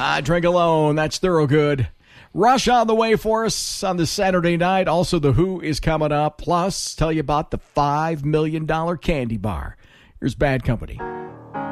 Drink alone. That's Thorogood. Rush on the way for us on this Saturday night. Also, The Who is coming up. Plus, tell you about the $5 million candy bar. Here's Bad Company.